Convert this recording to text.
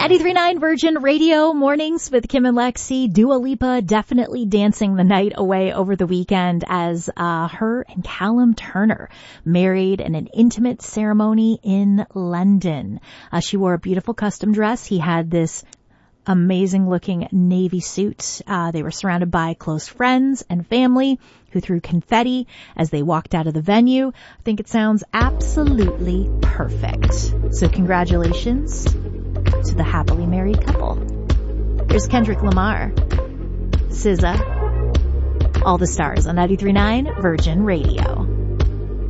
93.9 Virgin Radio mornings with Kim and Lexi. Dua Lipa definitely dancing the night away over the weekend as her and Callum Turner married in an intimate ceremony in London. She wore a beautiful custom dress. He had this amazing looking navy suit. They were surrounded by close friends and family who threw confetti as they walked out of the venue. I think it sounds absolutely perfect. So congratulations to the happily married couple. Here's Kendrick Lamar, SZA, All the Stars on 93.9 Virgin Radio.